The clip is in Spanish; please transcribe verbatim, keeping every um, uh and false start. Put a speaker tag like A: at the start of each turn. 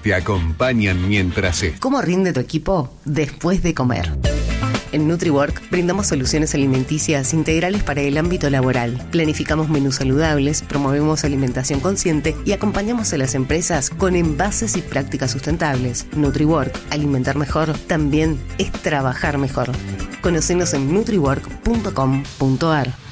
A: te acompañan mientras es.
B: ¿Cómo rinde tu equipo después de comer? En NutriWork brindamos soluciones alimenticias integrales para el ámbito laboral. Planificamos menús saludables, promovemos alimentación consciente y acompañamos a las empresas con envases y prácticas sustentables. NutriWork, alimentar mejor, también es trabajar mejor. Conocenos en nutriwork punto com punto ar.